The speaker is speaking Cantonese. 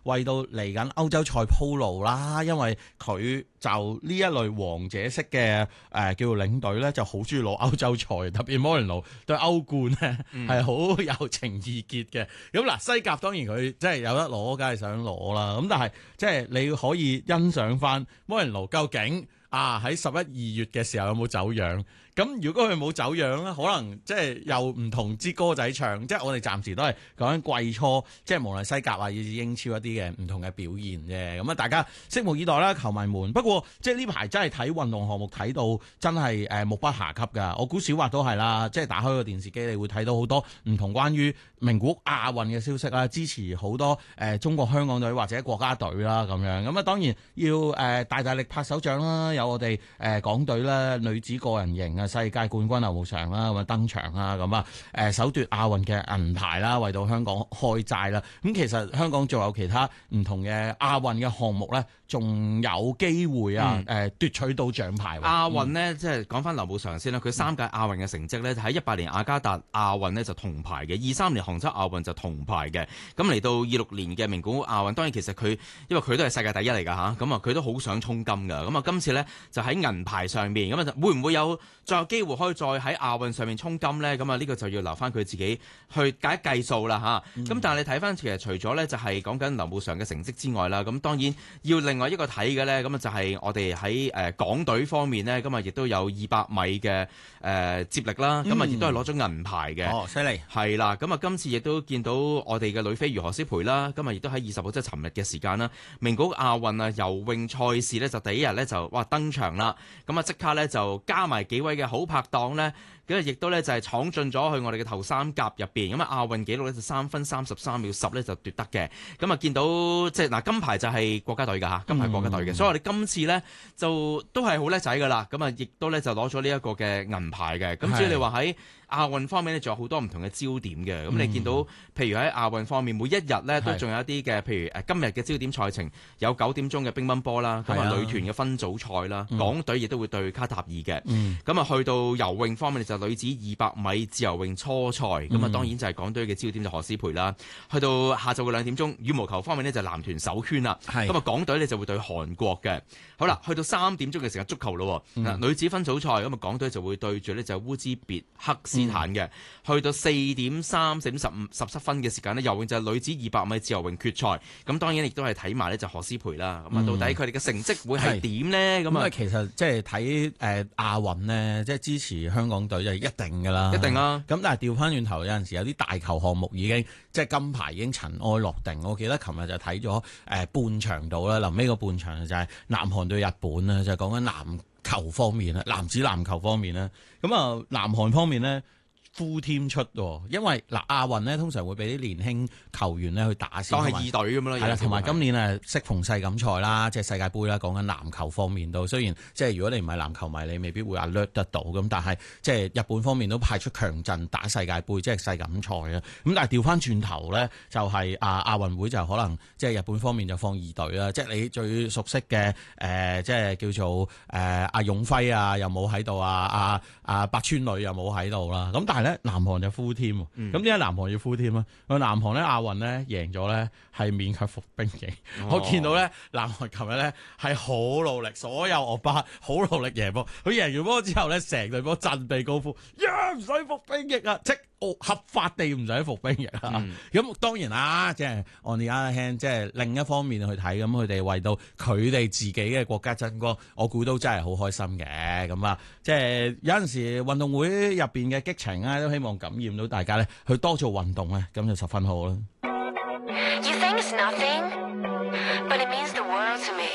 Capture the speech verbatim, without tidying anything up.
為到嚟緊歐洲賽鋪路啦，因為佢就呢一類王者式嘅誒、呃、叫做領隊咧，就好中意攞歐洲賽，特別摩連奴對歐冠咧係好有情意結嘅。咁嗱，西甲當然佢即係有得攞，梗係想攞啦。咁但係即係你可以欣賞翻摩連奴究竟啊喺十一二月嘅時候有冇走樣？咁如果佢冇走樣咧，可能即係又唔同支歌仔唱，即係我哋暫時都係講緊季初，即係無論西甲啊，以至英超一啲嘅唔同嘅表現啫。咁啊，大家拭目以待啦，球迷們。不過即係呢排真係睇運動項目睇到真係誒目不暇給㗎。我估小華都係啦，即係打開個電視機，你會睇到好多唔同關於名古屋亞運嘅消息啦，支持好多誒、呃、中國香港隊或者國家隊啦咁樣。咁啊，當然要誒、呃、大大力拍手掌啦，有我哋誒、呃、港隊啦，女子個人型啊，世界冠軍劉慕裳啦，咁啊登場啦，咁啊誒首奪亞運嘅銀牌啦，為到香港開齋啦。咁其實香港仲有其他唔同嘅亞運嘅項目咧，仲有機會啊誒奪取到獎牌。 亞運呢，即係講翻劉慕裳先啦，佢三屆亞運嘅成績咧，喺一八年雅加達亞運呢就銅牌嘅，二三年杭州亞運就銅牌嘅。咁嚟到二六年嘅名古屋亞運，當然其實佢因為佢都係世界第一嚟㗎嚇，咁啊佢都好想衝金㗎。咁啊今次咧就喺銀牌上面，咁啊會唔會有再有機會可以再喺亞運上面衝金咧？咁啊呢個就要留翻佢自己去計一計數啦嚇。咁、嗯、但係你睇翻其實除咗咧就係講緊劉慕裳嘅成績之外啦，咁當然要另外一個睇嘅咧，咁啊就係我哋喺誒港隊方面咧，咁啊亦都有二百米嘅誒、呃、接力啦，咁啊亦都係攞咗銀牌嘅。 哦，犀利！ 係啦，咁啊今次亦都見到我哋嘅女飛魚何詩蓓啦，咁啊亦都喺二十號即係尋日嘅時間啦，名古屋亞運啊游泳賽事咧就第一日咧就哇登場啦，咁啊即刻咧就加埋幾位嘅好拍檔咧，咁啊亦都咧就係闖進咗去我哋嘅頭三甲入邊，咁啊亞運紀錄咧就三分三十三秒十咧就奪得嘅，咁啊見到即係嗱金牌就係國家隊㗎嚇，金牌國家隊嘅，嗯、所以我哋今次咧就都係好叻仔㗎啦，咁啊亦都咧就攞咗呢一個嘅銀牌嘅，咁至於你話喺亞運方面咧，仲有好多唔同嘅焦點嘅，咁、嗯、你見到譬如喺亞運方面，每一日咧都仲有一啲嘅，譬如誒今日嘅焦點賽程有九點鐘嘅乒乓波啦，咁啊女團嘅分組賽啦，嗯、港隊亦都會對卡塔爾嘅，咁啊、嗯、去到游泳方面就女子二百米自由泳初賽，咁啊、嗯、當然就係港隊嘅焦點就何詩蓓啦，去到下晝嘅兩點鐘羽毛球方面呢，就男團首圈啦，咁啊是港隊呢就會對韓國嘅，好啦，去到三點鐘嘅時間足球咯，嗯、女子分組賽咁啊港隊就會對住呢就烏茲別克斯坦嘅，去到四點三、四點十五、十七分嘅時間呢，游泳就係女子二百米自由泳決賽。咁當然亦都係睇埋呢就何詩蓓啦。咁啊、嗯，到底佢哋嘅成績會係點呢？咁啊， 其實即係睇誒亞運呢，即係支持香港隊就一定噶啦， 一定啦。 咁但係調翻轉頭，有陣時有啲大球項目已經即係金牌已經塵埃落定。我記得琴日就睇咗誒半場度啦，臨尾個半場就係南韓對日本啦，就係講緊籃球方面啦，男子籃球方面啦。咁啊，南韓方面呢。full team 出喎，因為嗱亞運咧通常會俾啲年輕球員咧去打先， 當係二隊咁樣啦。 係啦，同埋今年誒適逢世錦賽啦，即係世界盃啦，講緊籃球方面都雖然即係如果你唔係籃球迷，你未必會 alert 得到咁，但係即係日本方面都派出強陣打世界盃，即係世錦賽啊。咁但係調翻轉頭咧，就係啊亞運會就可能即係日本方面就放二隊啦，即係你最熟悉嘅誒、呃，即係叫做誒阿勇輝啊，又冇喺度啊，阿阿白川磊又冇喺度啦。咁但係咧，南韓就 full team，咁點解南韓要 full team 啊？南韓咧亞運咧贏咗咧係勉強服兵役。哦、我見到咧南韓琴日咧係好努力，所有歐巴好努力贏波。佢贏完波之後咧，成隊波振臂高呼：呀唔使服兵役啊！即合法地唔使服兵役啊！咁、嗯、當然啦，即係 on the other hand，即係另一方面去睇，咁佢哋為到佢哋自己嘅國家爭光，我估都真係好開心嘅。咁啊，即係有陣時運動會入邊嘅激情啊，都希望感染到大家咧，去多做運動咧，咁就十分好啦。You think it's nothing, but it means the world to me.